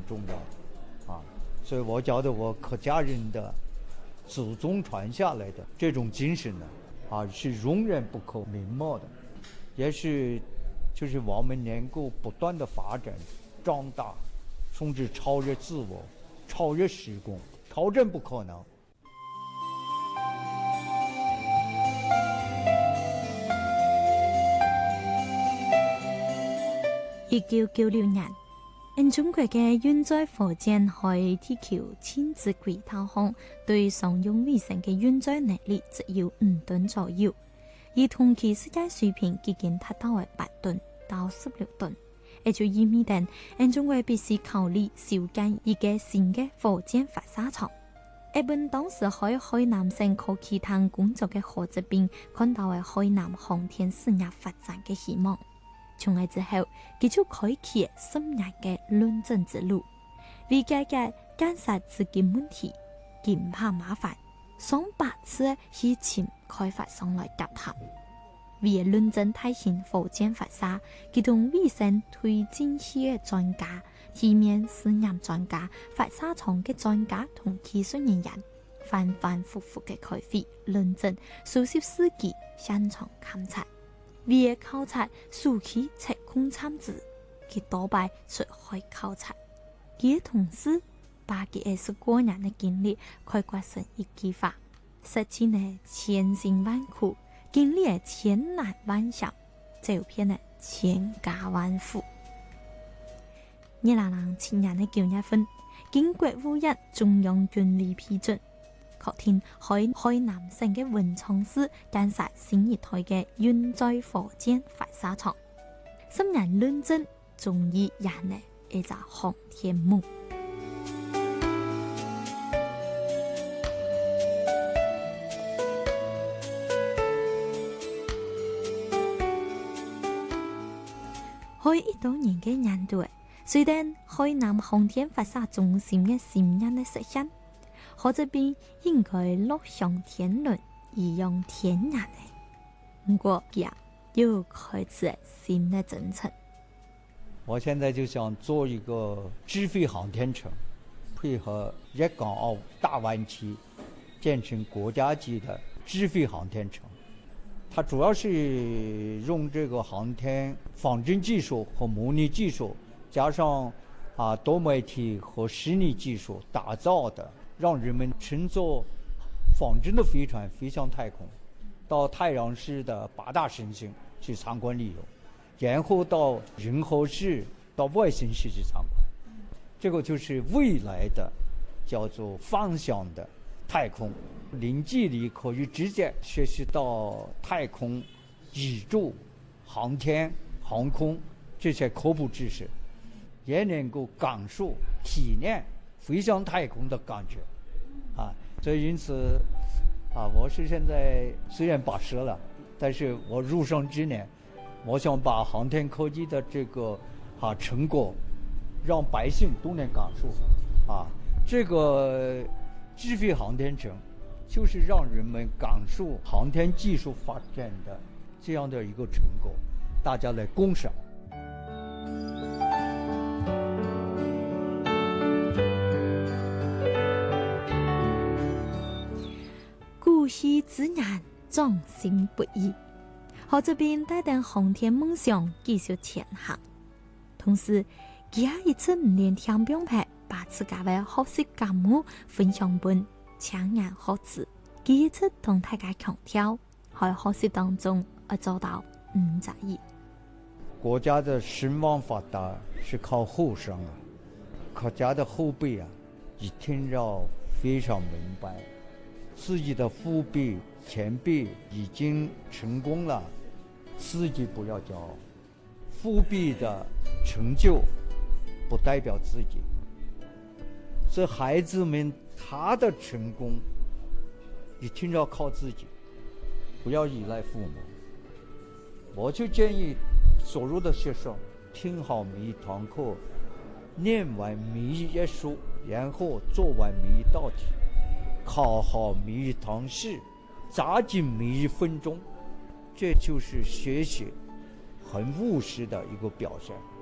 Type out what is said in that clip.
重要啊。所以我觉得我客家人的祖宗传下来的这种精神呢，是永远不可磨灭的，也是就是我们能够不断的发展、长大，甚至超越自我、超越时空，超人不可能。 1996年，中國嘅遠在福建海鐵橋親自軌道項對商用衛星嘅運載能力只有5噸左右，而同期世界水平已經達到為8噸到16噸，也就意味着中國必須考慮修建一個新嘅火箭發射場。日本當時喺海南省科技廳工作嘅何澤斌看到係海南航天事業發展嘅希望。從那之後，佢就開啟深入嘅論證之路，為解決建設資金問題，驚怕麻煩，上百次邀請開發商來搭談。為了論證大型火箭發射，佢同衛星推進器嘅專家、地面試驗專家、發射場嘅專家同技術人員，反反复复嘅開會論證，數十世紀現場勘察。為了考察數期測控參指，佢多擺出海考察。佢嘅同時把佢20多年嘅經歷概括成一句話：實踐嘅千辛萬苦，經歷嘅千難萬險，走遍嘅千家萬戶。2007年嘅9月份，經國務院中央軍委批准，確定海南省嘅文昌市建設新一代嘅運載火箭發射場，深入論證終於引嚟一個航天夢。喺2012年嘅年度，雖然海南航天發射中心嘅10年嘅實現，何澤斌應該落向天倫，而用天然嘅。不過又開始新的征程。 我現在就想做一個智慧航天城，配合粵港澳大灣區，建成國家級的智慧航天城。它主要是用這個航天仿真技術和模擬技術，加上多媒體和虛擬技術打造的，讓人們乘坐仿真的飛船飛向太空，到太陽系的8大行星去參觀旅遊，然後到銀河系、到外星系去參觀。這個就是未來的叫做方向的太空，零距離可以直接學習到太空、宇宙、航天、航空這些科普知識，也能夠感受、體驗飛向太空的感覺。所以因此我是現在雖然80了，但是我入生之年，我想把航天科技的這個成果，讓百姓都能感受。這個智慧航天城，就是讓人們感受航天技術發展的這樣的一個成果，大家來共賞。 故稀之年，壯心不已。何澤斌帶領航天夢想繼續前行，同時佢也一直唔連天兵派，把自家嘅學習感悟分享俾青年學子。佢一直同大家強調，喺學習當中要做到5擇1。 國家的興旺發達是靠後生客家的後輩一定要非常明白，自己的父輩前輩已經成功了，自己不要驕傲，父輩的成就不代表自己，所以孩子們他的成功一定要靠自己，不要依賴父母。我就建議所有的學生聽好每一堂課，念完每一頁書，然後做完每一道題，考好每一堂試，抓緊每一分鐘，這就是學習很務實的一個表現。